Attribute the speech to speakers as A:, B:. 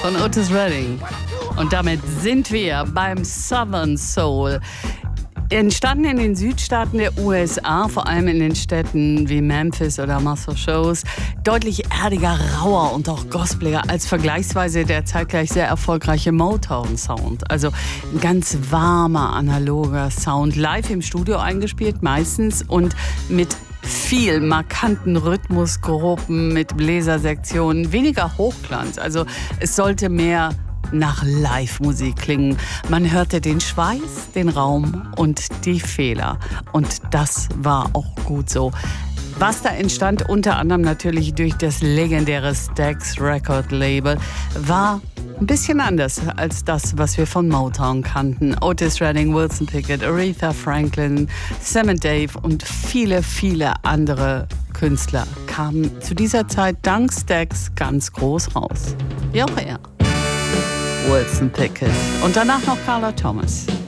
A: von Otis Redding. Und damit sind wir beim Southern Soul. Entstanden in den Südstaaten der USA, vor allem in den Städten wie Memphis oder Muscle Shoals, deutlich erdiger, rauer und auch gospeliger als vergleichsweise der zeitgleich sehr erfolgreiche Motown-Sound. Also ein ganz warmer, analoger Sound, live im Studio eingespielt meistens und mit viel markanten Rhythmusgruppen, mit Bläsersektionen, weniger Hochglanz. Also es sollte mehr nach Live-Musik klingen. Man hörte den Schweiß, den Raum und die Fehler. Und das war auch gut so. Was da entstand, unter anderem natürlich durch das legendäre Stax Record Label, war ein bisschen anders als das, was wir von Motown kannten. Otis Redding, Wilson Pickett, Aretha Franklin, Sam and Dave und viele, viele andere Künstler kamen zu dieser Zeit dank Stax ganz groß raus. Wie auch er. Wilson Pickett und danach noch Carla Thomas.